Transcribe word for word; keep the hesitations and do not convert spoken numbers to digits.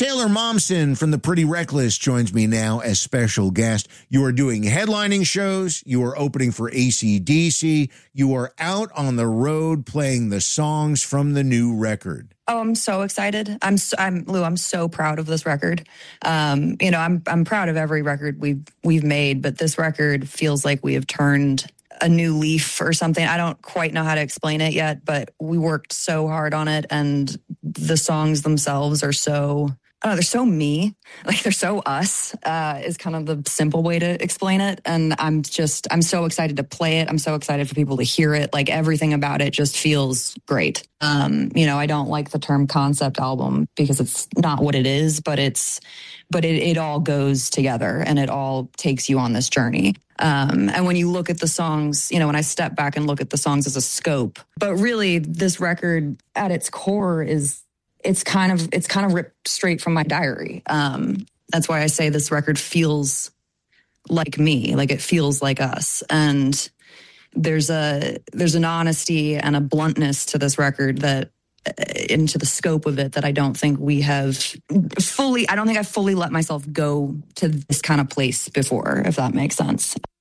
Taylor Momsen from The Pretty Reckless joins me now as special guest. You are doing headlining shows. You are opening for A C D C. You are out on the road playing the songs from the new record. Oh, I'm so excited. I'm, so, I'm Lou. I'm so proud of this record. Um, you know, I'm I'm proud of every record we've we've made, but this record feels like we have turned a new leaf or something. I don't quite know how to explain it yet, but we worked so hard on it, and the songs themselves are so, I don't know, they're so me. Like, they're so us, uh, is kind of the simple way to explain it. And I'm just, I'm so excited to play it. I'm so excited for people to hear it. Like, everything about it just feels great. Um, you know, I don't like the term concept album because it's not what it is, but it's, but it, it all goes together and it all takes you on this journey. Um, and when you look at the songs, you know, when I step back and look at the songs as a scope, but really this record at its core is, it's kind of, it's kind of ripped straight from my diary. Um, that's why I say this record feels like me, like it feels like us. And there's a, there's an honesty and a bluntness to this record that, into the scope of it, that I don't think we have fully, I don't think I've fully let myself go to this kind of place before, if that makes sense.